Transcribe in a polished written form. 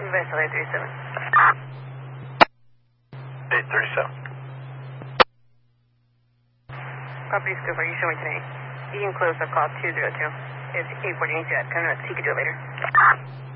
Vessel 837. 837. Copy, Scoop. Are you showing today? You can close up call 202. It's 848 jet. He could do it later.